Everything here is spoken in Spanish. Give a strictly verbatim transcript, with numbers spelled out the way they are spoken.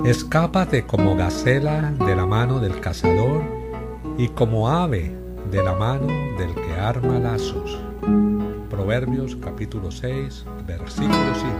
Escápate como gacela de la mano del cazador y como ave de la mano del que arma lazos. Proverbios capítulo seis, versículo cinco.